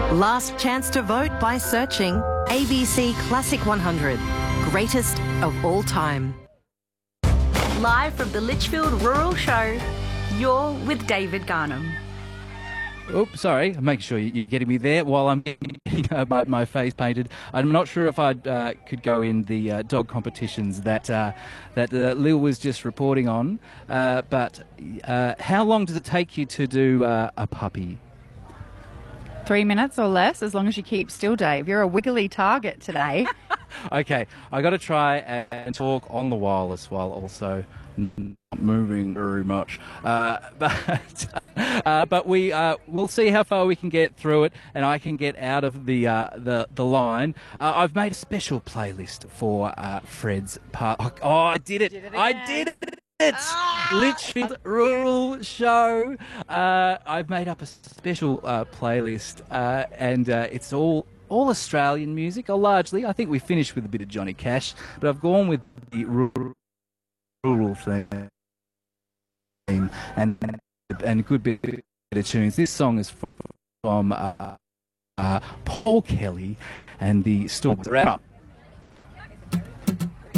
Last chance to vote by searching ABC Classic 100, greatest of all time. Live from the Litchfield Rural Show, you're with David Garnham. Oops, sorry. I'm making sure you're getting me there while I'm getting my face painted. I'm not sure if I could go in the dog competitions that Lil was just reporting on. But how long does it take you to do a puppy? 3 minutes or less, as long as you keep still, Dave. You're a wiggly target today. Okay, I got to try and talk on the wireless while also not moving very much. But we'll see how far we can get through it, and I can get out of the line. I've made a special playlist for Fred's part. Oh, I did it! I did it! Litchfield Rural Show. I've made up a special playlist, and it's all Australian music, or largely. I think we finished with a bit of Johnny Cash, but I've gone with the rural theme and a good bit of tunes. This song is from Paul Kelly and the Storms.